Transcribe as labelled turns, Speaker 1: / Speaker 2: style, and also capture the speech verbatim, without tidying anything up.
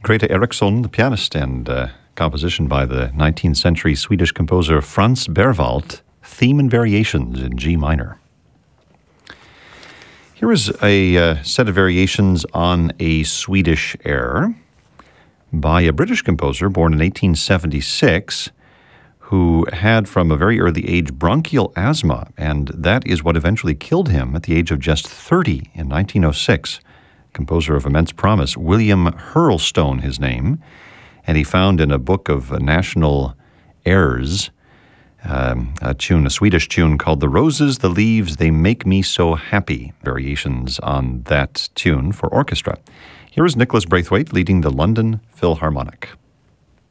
Speaker 1: Greta Eriksson, the pianist, and uh, composition by the nineteenth century Swedish composer Franz Berwald, Theme and Variations in G minor. Here is a uh, set of variations on a Swedish air by a British composer born in eighteen seventy-six, who had from a very early age bronchial asthma, and that is what eventually killed him at the age of just thirty in nineteen oh six. Composer of immense promise, William Hurlstone, his name, and he found in a book of national airs um, a tune, a Swedish tune called "The Roses, the Leaves, They Make Me So Happy," variations on that tune for orchestra. Here is Nicholas Braithwaite leading the London Philharmonic.